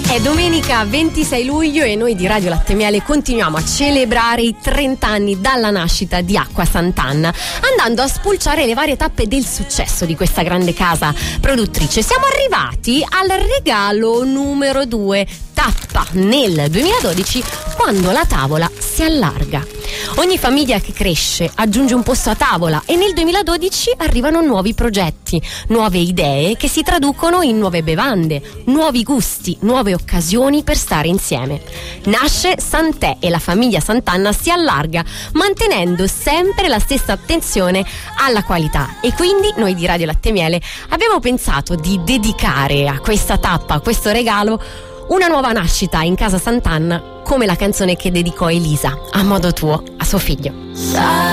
È domenica 26 luglio e noi di Radio Latte Miele continuiamo a celebrare i 30 anni dalla nascita di Acqua Sant'Anna, andando a spulciare le varie tappe del successo di questa grande casa produttrice. Siamo arrivati al regalo numero 2, tappa nel 2012, quando la tavola si allarga. Ogni famiglia che cresce aggiunge un posto a tavola e nel 2012 arrivano nuovi progetti, nuove idee che si traducono in nuove bevande, nuovi gusti, nuove occasioni per stare insieme. Nasce Sant'È e la famiglia Sant'Anna si allarga, mantenendo sempre la stessa attenzione alla qualità. E quindi noi di Radio Latte Miele abbiamo pensato di dedicare a questa tappa, a questo regalo, una nuova nascita in casa Sant'Anna, come la canzone che dedicò Elisa, a modo tuo, a suo figlio.